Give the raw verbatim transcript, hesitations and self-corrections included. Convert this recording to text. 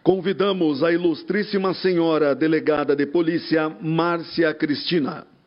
Convidamos a ilustríssima senhora delegada de polícia, Márcia Cristina.